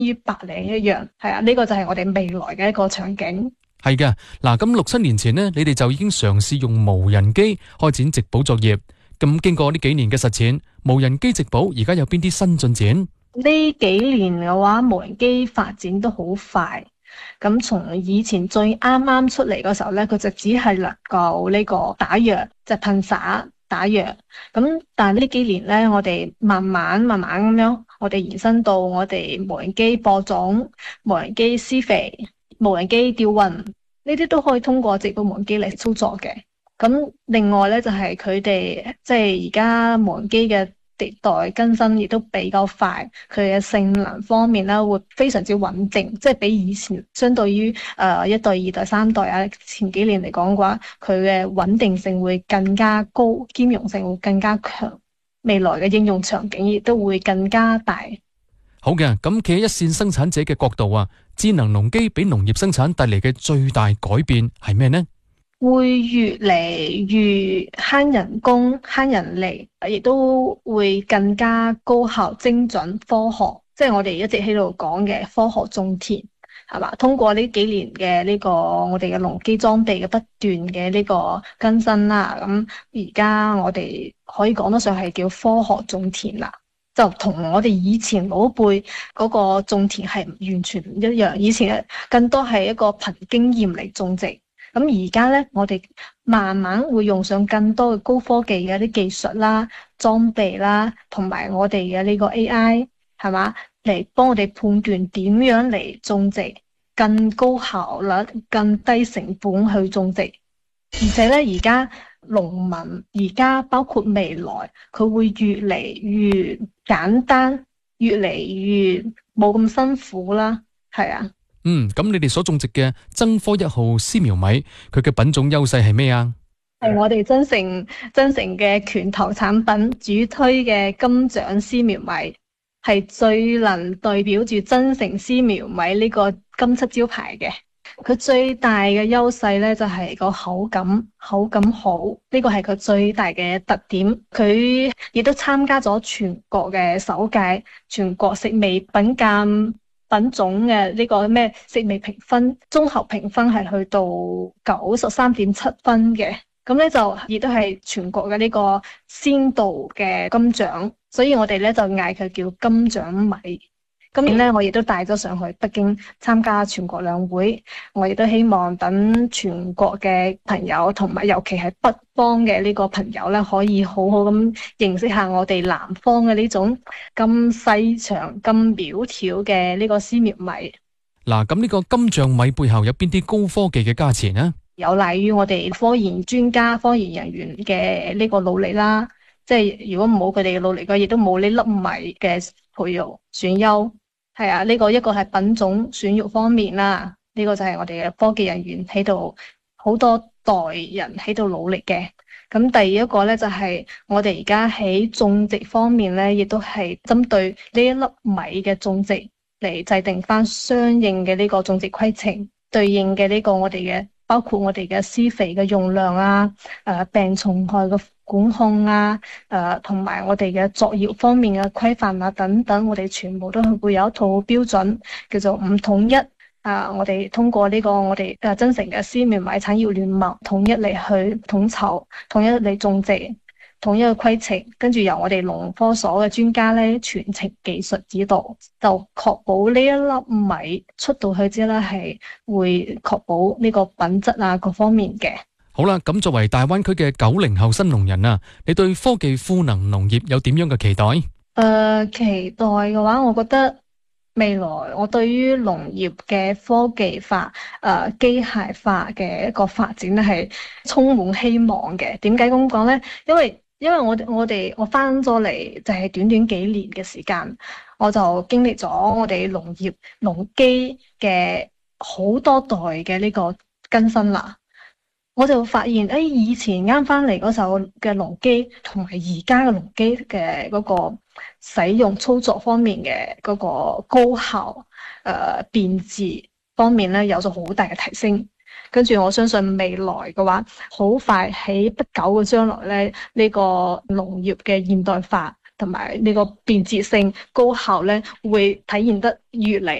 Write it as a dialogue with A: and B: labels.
A: 於白領一樣。係啊，呢個就係我哋未來嘅一個場景。
B: 係嘅，嗱，咁6、7年前呢，你哋就已經嘗試用無人機開展植保作業。咁經過呢幾年嘅實踐，無人機植保而家有邊啲新進展？
A: 呢幾年嘅話，無人機發展都好快。咁從以前最啱啱出嚟嗰時候咧，佢就只係能夠呢個打藥，即係噴灑打藥。咁但係呢幾年咧，我哋慢慢咁樣，我哋延伸到我哋無人機播種、無人機施肥、無人機吊運，呢啲都可以通過植保無人機嚟操作嘅。咁另外咧就係佢哋即係而家無人機嘅迭代更新亦都比較快，佢嘅性能方面咧會非常之穩定，即係比以前相對於1代、2代、3代啊前幾年嚟講嘅話，佢嘅穩定性會更加高，兼容性會更加強，未來嘅應用場景亦都會更加大。
B: 好嘅，咁企喺一線生產者嘅角度啊，智能農機俾農業生產帶嚟嘅最大改變係咩呢？
A: 會越嚟越慳人工、慳人力，亦都會更加高效、精準、科學。即係我哋一直喺度講嘅科學種田，係嘛？通過呢幾年嘅呢個我哋嘅農機裝備嘅不斷嘅呢個更新啦，咁而家我哋可以講得上係叫科學種田啦。就同我哋以前老輩嗰個種田係完全唔一樣，以前更多係一個憑經驗嚟種植。咁而家咧，我哋慢慢會用上更多嘅高科技嘅啲技術啦、裝備啦，同埋我哋嘅呢個 AI 係嘛，嚟幫我哋判斷點樣嚟種植，更高效率、更低成本去種植。而且咧，而家農民而家包括未來，佢會越嚟越簡單，越嚟越冇咁辛苦啦。係啊。
B: 咁你哋所種植嘅增科1號絲苗米，佢嘅品種優勢係咩啊？
A: 係我哋增城嘅拳頭產品，主推嘅金獎絲苗米，係最能代表住增城絲苗米呢個金漆招牌嘅。佢最大嘅優勢咧就係個口感好，呢個係佢最大嘅特點。佢亦都參加咗全國嘅首屆全國食味品鑑品種嘅呢個咩食味評分，綜合評分係去到93.7分嘅，咁咧就亦都係全國嘅呢個先導嘅金獎，所以我哋咧就嗌佢叫金獎米。今年咧我亦都帶咗上去北京參加全國兩會，我亦都希望等全國嘅朋友同埋尤其係北方嘅呢個朋友咧，可以好好咁認識下我哋南方嘅呢種咁細長、咁苗條嘅呢個絲苗米。
B: 嗱，咁呢個金獎米背後有邊啲高科技嘅加持呢？
A: 有賴於我哋科研專家、科研人員嘅呢個努力啦。即係如果冇佢哋嘅努力嘅，亦都冇呢粒米嘅培育選優。係啊，呢個一個係品種選育方面啦，呢個就係我哋嘅科技人員喺度好多代人喺度努力嘅。咁第二一個咧就係我哋而家喺種植方面咧，亦都係針對呢一粒米嘅種植嚟制定翻相應嘅呢個種植規程，對應嘅呢個我哋嘅包括我哋嘅施肥嘅用量啊，病蟲害嘅管控啊，同埋我哋嘅作業方面嘅規範啊等等，我哋全部都會有一套標準，叫做5統一。我哋通過呢個我哋增城嘅絲苗米產業聯盟統一嚟去統籌，統一嚟種植，統一嘅規程，跟住由我哋農科所嘅專家咧全程技術指導，就確保呢一粒米出到去之後咧係會確保呢個品質啊各方面嘅。
B: 好啦，咁作為大灣區嘅90後新農人啊，你對科技賦能農業有點樣嘅期待？
A: 期待嘅話，我覺得未來我對於農業嘅科技化、機械化嘅一個發展咧係充滿希望嘅。點解咁講咧？因為我翻咗嚟就係短短幾年嘅時間，我就經歷咗我哋農業農機嘅好多代嘅呢個更新啦。我就發現，以前啱翻嚟嗰時候嘅農機同埋而家嘅農機嘅嗰個使用操作方面嘅嗰個高效、便捷方面咧，有咗好大嘅提升。跟住我相信未來嘅話，好快喺不久嘅將來咧，呢個農業嘅現代化同埋呢個便捷性、高效咧，會體現得越嚟